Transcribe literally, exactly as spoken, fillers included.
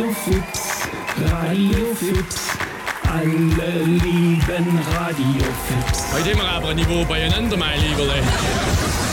Radio Fuchs, Radio Fuchs, alle lieben Radio Fuchs. Heute immer aber ein Niveau beieinander, mein Lieber.